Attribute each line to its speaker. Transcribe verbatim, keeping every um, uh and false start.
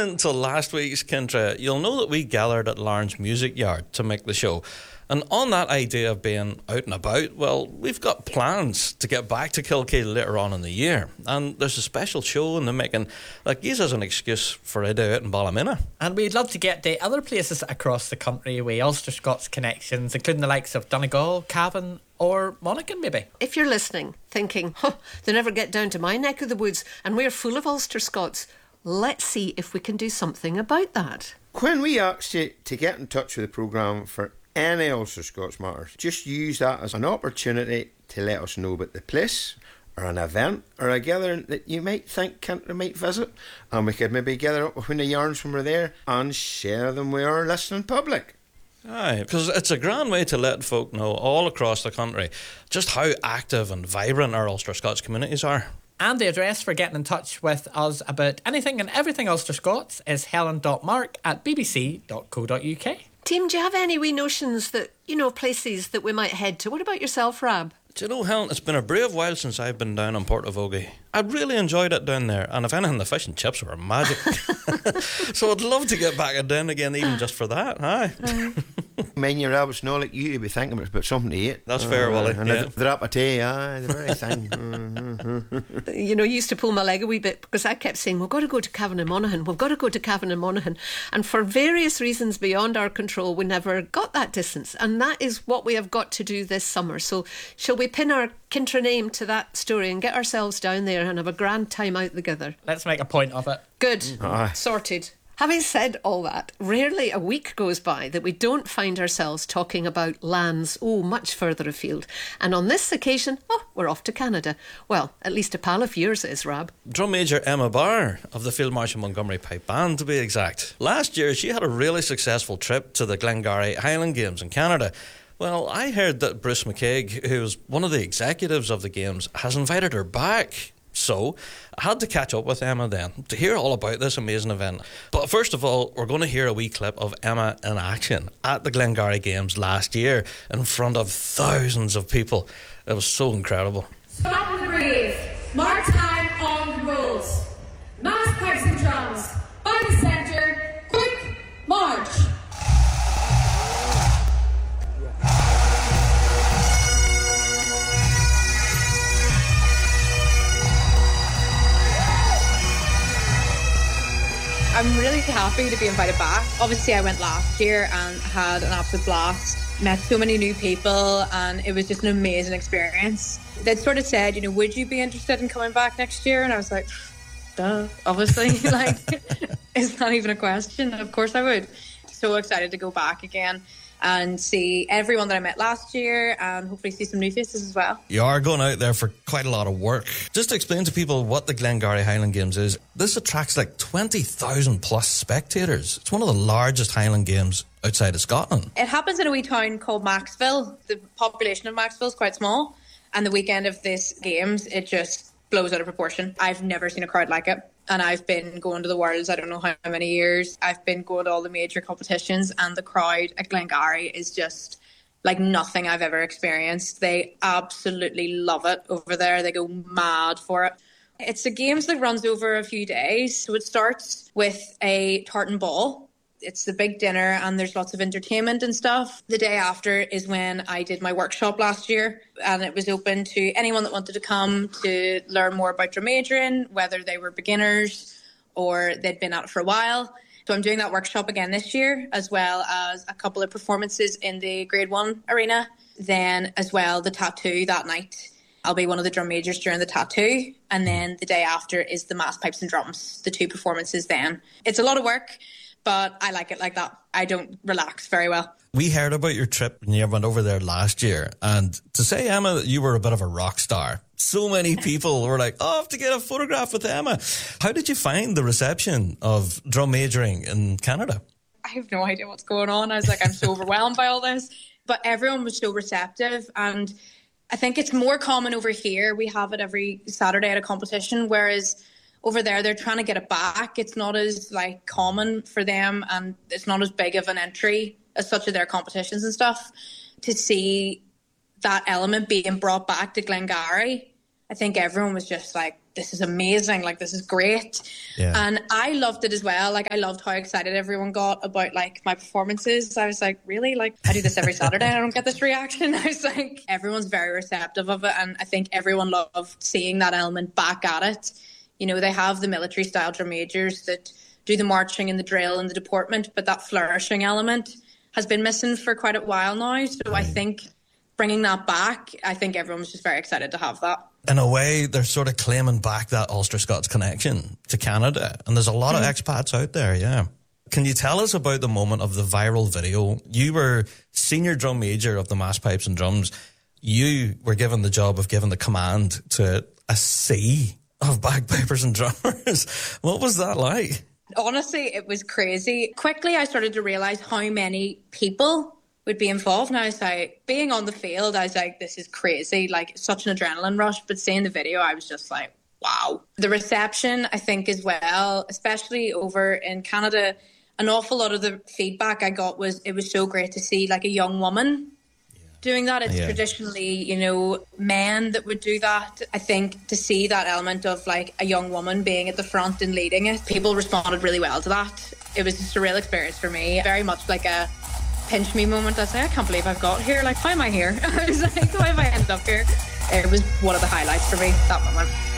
Speaker 1: in till last week's Kintra, you'll know that we gathered at Larne's Music Yard to make the show. And on that idea of being out and about, well, we've got plans to get back to Kilkeel later on in the year. And there's a special show in the making that gives us an excuse for a day out in Ballymena.
Speaker 2: And we'd love to get to other places across the country with Ulster Scots connections, including the likes of Donegal, Cavan or Monaghan maybe.
Speaker 3: If you're listening, thinking, huh, they never get down to my neck of the woods and we're full of Ulster Scots, let's see if we can do something about that.
Speaker 4: When we ask you to get in touch with the programme for any Ulster Scots matters, just use that as an opportunity to let us know about the place or an event or a gathering that you might think Kintra might visit, and we could maybe gather up between the yarns when we're there and share them with our listening public.
Speaker 1: Aye, because it's a grand way to let folk know all across the country just how active and vibrant our Ulster Scots communities are.
Speaker 2: And the address for getting in touch with us about anything and everything Ulster Scots is helen dot mark at b b c dot co dot u k.
Speaker 3: Team, do you have any wee notions that, you know, places that we might head to? What about yourself, Rab?
Speaker 1: Do you know, Helen, it's been a brave while since I've been down on Portavogie. I really enjoyed it down there, and if anything, the fish and chips were magic. So I'd love to get back down again, even just for that. Aye.
Speaker 4: Mind your rabbits know like you to be thinking about something to eat.
Speaker 1: That's uh, fair, Willie.
Speaker 4: And
Speaker 1: yeah.
Speaker 4: the drop of tea, aye, the very thing.
Speaker 3: You know, you used to pull my leg a wee bit because I kept saying, we've got to go to Cavan and Monaghan, we've got to go to Cavan and Monaghan. And for various reasons beyond our control, we never got that distance. And that is what we have got to do this summer. So shall we pin our Kintra name to that story and get ourselves down there and have a grand time out together?
Speaker 2: Let's make a point of it.
Speaker 3: Good.
Speaker 4: Aye.
Speaker 3: Sorted. Having said all that, rarely a week goes by that we don't find ourselves talking about lands, oh, much further afield. And on this occasion, oh, we're off to Canada. Well, at least a pal of yours is, Rab.
Speaker 1: Drum Major Emma Barr of the Field Marshal Montgomery Pipe Band, to be exact. Last year, she had a really successful trip to the Glengarry Highland Games in Canada. Well, I heard that Bruce McCaig, who was one of the executives of the Games, has invited her back. So I had to catch up with Emma then to hear all about this amazing event. But first of all, we're going to hear a wee clip of Emma in action at the Glengarry Games last year in front of thousands of people. It was so incredible.
Speaker 5: Stop and breathe. Mark time on the rules. Mass pipes and drums. By the centre. Quick march.
Speaker 6: I'm really happy to be invited back. Obviously, I went last year and had an absolute blast. Met so many new people and it was just an amazing experience. They'd sort of said, you know, would you be interested in coming back next year? And I was like, duh, obviously. Like, it's not even a question. Of course I would. So excited to go back again and see everyone that I met last year and hopefully see some new faces as well.
Speaker 1: You are going out there for quite a lot of work. Just to explain to people what the Glengarry Highland Games is, this attracts like twenty thousand plus spectators. It's one of the largest Highland Games outside of Scotland.
Speaker 6: It happens in a wee town called Maxville. The population of Maxville is quite small, and the weekend of this Games, it just blows out of proportion. I've never seen a crowd like it. And I've been going to the Worlds, I don't know how many years. I've been going to all the major competitions and the crowd at Glengarry is just like nothing I've ever experienced. They absolutely love it over there. They go mad for it. It's a Games that runs over a few days. So it starts with a tartan ball. It's the big dinner and there's lots of entertainment and stuff. The day after is when I did my workshop last year and it was open to anyone that wanted to come to learn more about drum majoring, whether they were beginners or they'd been at it for a while. So I'm doing that workshop again this year, as well as a couple of performances in the grade one arena. Then as well, the tattoo that night. I'll be one of the drum majors during the tattoo. And then the day after is the mass pipes and drums, the two performances then. It's a lot of work, but I like it like that. I don't relax very well.
Speaker 1: We heard about your trip and you went over there last year. And to say, Emma, that you were a bit of a rock star. So many people were like, oh, I have to get a photograph with Emma. How did you find the reception of drum majoring in Canada?
Speaker 6: I have no idea what's going on. I was like, I'm so overwhelmed by all this. But everyone was so receptive. And I think it's more common over here. We have it every Saturday at a competition, whereas over there, they're trying to get it back. It's not as like common for them and it's not as big of an entry as such of their competitions and stuff. To see that element being brought back to Glengarry, I think everyone was just like this is amazing, like this is great.
Speaker 1: Yeah.
Speaker 6: And I loved it as well. Like I loved how excited everyone got about like my performances. I was like, really? Like I do this every Saturday and I don't get this reaction. I was like, everyone's very receptive of it, and I think everyone loved seeing that element back at it. You know, they have the military style drum majors that do the marching and the drill and the deportment, but that flourishing element has been missing for quite a while now. So I think bringing that back, I think everyone was just very excited to have that.
Speaker 1: In a way, they're sort of claiming back that Ulster Scots connection to Canada. And there's a lot mm. of expats out there, yeah. Can you tell us about the moment of the viral video? You were senior drum major of the Mass Pipes and Drums. You were given the job of giving the command to a sea of bagpipers and drummers. What was that like?
Speaker 6: Honestly, it was crazy. Quickly, I started to realise how many people would be involved. And I was like, being on the field, I was like, this is crazy. Like, it's such an adrenaline rush. But seeing the video, I was just like, wow. The reception, I think, as well, especially over in Canada, an awful lot of the feedback I got was it was so great to see like a young woman yeah. doing that. It's yeah. traditionally, you know, men that would do that. I think to see that element of like a young woman being at the front and leading it, people responded really well to that. It was just a real experience for me. Very much like a pinch me moment. I was like, I can't believe I've got here. Like, why am I here? I was like, why have I ended up here? It was one of the highlights for me, that moment.